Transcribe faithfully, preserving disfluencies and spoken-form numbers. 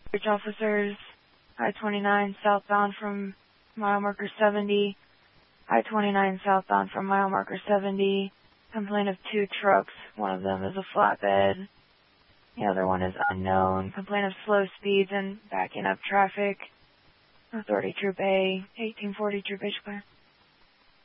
Bridge officers, I twenty-nine southbound from mile marker seventy, I twenty-nine southbound from mile marker seventy. Complaint of two trucks. One of them is a flatbed. The other one is unknown. Complaint of slow speeds and backing up traffic. Authority Troop A, eighteen forty Troop H clear.